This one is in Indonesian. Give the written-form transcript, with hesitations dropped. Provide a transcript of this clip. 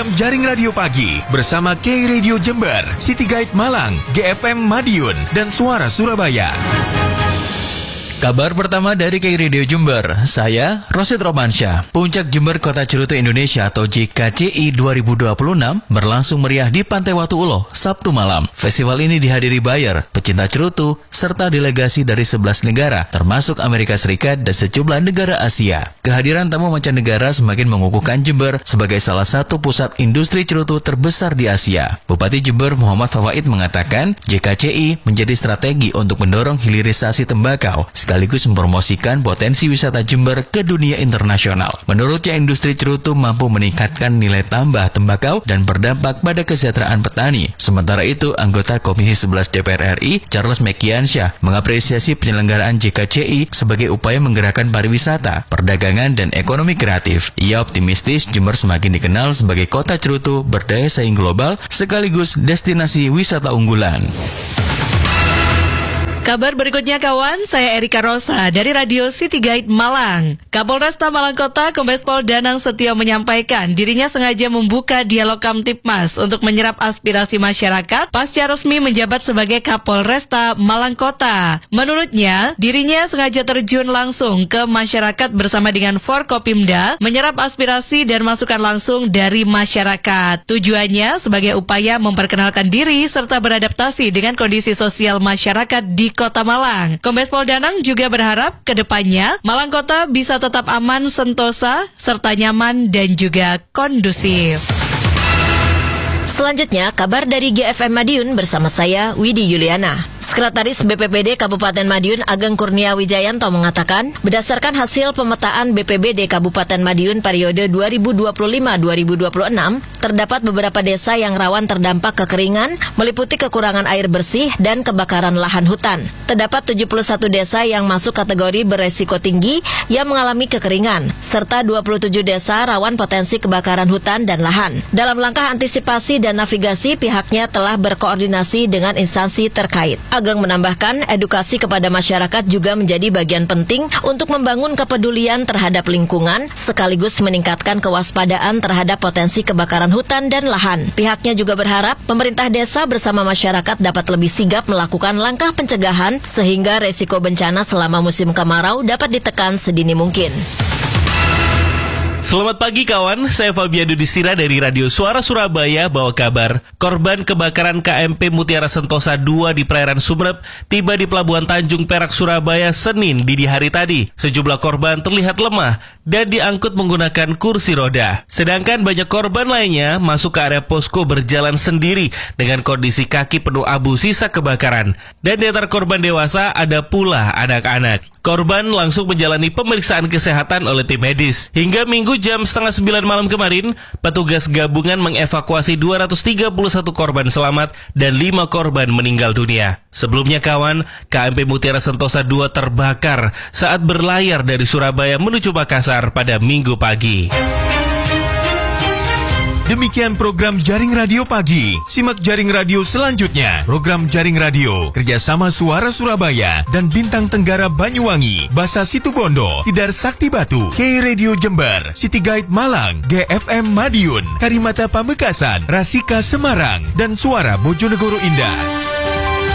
program Jaring Radio Pagi bersama K Radio Jember, City Guide Malang, GFM Madiun, dan Suara Surabaya. Kabar pertama dari K Radio Jember, saya Rosid Romansyah. Puncak Jember Kota Cerutu Indonesia atau JKCI 2026 berlangsung meriah di Pantai Watu Ulo Sabtu malam. Festival ini dihadiri buyer, pecinta cerutu, serta delegasi dari 11 negara, termasuk Amerika Serikat dan sejumlah negara Asia. Kehadiran tamu mancanegara semakin mengukuhkan Jember sebagai salah satu pusat industri cerutu terbesar di Asia. Bupati Jember Muhammad Fawaid mengatakan, JKCI menjadi strategi untuk mendorong hilirisasi tembakau, sekaligus mempromosikan potensi wisata Jember ke dunia internasional. Menurutnya, industri cerutu mampu meningkatkan nilai tambah tembakau dan berdampak pada kesejahteraan petani. Sementara itu, anggota Komisi 11 DPR RI, Charles Mekiansyah, mengapresiasi penyelenggaraan JKCI sebagai upaya menggerakkan pariwisata, perdagangan, dan ekonomi kreatif. Ia optimistis Jember semakin dikenal sebagai kota cerutu berdaya saing global, sekaligus destinasi wisata unggulan. Kabar berikutnya kawan, saya Erika Rosa dari Radio City Guide Malang. Kapolresta Malang Kota, Kombes Pol Danang Setio menyampaikan dirinya sengaja membuka dialog Kamtipmas untuk menyerap aspirasi masyarakat pasca resmi menjabat sebagai Kapolresta Malang Kota. Menurutnya, dirinya sengaja terjun langsung ke masyarakat bersama dengan Forkopimda, menyerap aspirasi dan masukan langsung dari masyarakat. Tujuannya sebagai upaya memperkenalkan diri serta beradaptasi dengan kondisi sosial masyarakat di Kota Malang. Kombes Pol Danang juga berharap ke depannya Malang Kota bisa tetap aman, sentosa, serta nyaman dan juga kondusif. Selanjutnya, kabar dari GFM Madiun bersama saya, Widi Yuliana. Sekretaris BPBD Kabupaten Madiun Ageng Kurnia Wijayanto mengatakan, berdasarkan hasil pemetaan BPBD Kabupaten Madiun periode 2025-2026, terdapat beberapa desa yang rawan terdampak kekeringan, meliputi kekurangan air bersih dan kebakaran lahan hutan. Terdapat 71 desa yang masuk kategori beresiko tinggi yang mengalami kekeringan, serta 27 desa rawan potensi kebakaran hutan dan lahan. Dalam langkah antisipasi dan navigasi, pihaknya telah berkoordinasi dengan instansi terkait. Ageng menambahkan, edukasi kepada masyarakat juga menjadi bagian penting untuk membangun kepedulian terhadap lingkungan, sekaligus meningkatkan kewaspadaan terhadap potensi kebakaran hutan dan lahan. Pihaknya juga berharap pemerintah desa bersama masyarakat dapat lebih sigap melakukan langkah pencegahan sehingga resiko bencana selama musim kemarau dapat ditekan sedini mungkin. Selamat pagi kawan, saya Fabian Dudistira dari Radio Suara Surabaya bawa kabar. Korban kebakaran KMP Mutiara Sentosa 2 di perairan Sumeneb tiba di Pelabuhan Tanjung Perak Surabaya Senin dini hari tadi. Sejumlah korban terlihat lemah dan diangkut menggunakan kursi roda. Sedangkan banyak korban lainnya masuk ke area posko berjalan sendiri dengan kondisi kaki penuh abu sisa kebakaran. Dan di antara korban dewasa ada pula anak-anak. Korban langsung menjalani pemeriksaan kesehatan oleh tim medis. Hingga Minggu jam 8:30 malam kemarin, petugas gabungan mengevakuasi 231 korban selamat dan 5 korban meninggal dunia. Sebelumnya kawan, KMP Mutiara Sentosa 2 terbakar saat berlayar dari Surabaya menuju Makassar pada Minggu pagi. Demikian program Jaring Radio Pagi. Simak Jaring Radio selanjutnya. Program Jaring Radio kerjasama Suara Surabaya dan Bintang Tenggara Banyuwangi, Basa Situbondo, Tidar Sakti Batu, K Radio Jember, City Guide Malang, GFM Madiun, Karimata Pamekasan, Rasika Semarang, dan Suara Bojonegoro Indah.